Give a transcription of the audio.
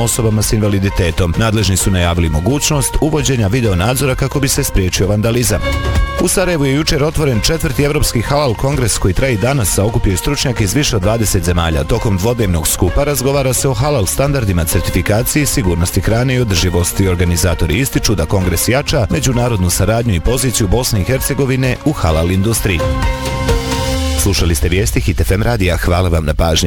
osobama s invaliditetom. Nadležni su najavili mogućnost uvođenja video nadzora kako bi se spriječio vandalizam. U Sarajevu je jučer otvoren 4. Evropski halal kongres koji traje danas, a okupio stručnjake iz više od 20 zemalja. Tokom dvodnevnog skupa razgovara se o halal standardima, certifikaciji, sigurnosti hrane i održivosti. Organizatori ističu da kongres jača međunarodnu saradnju i poziciju Bosne i Hercegovine u halal industriji. Slušali ste vijesti Hit FM radija. Hvala vam na pažnji.